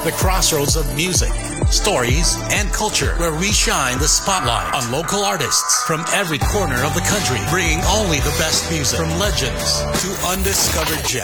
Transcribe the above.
The crossroads of music, stories, and culture, where we shine the spotlight on local artists from every corner of the country, bringing only the best music, from legends to undiscovered gems.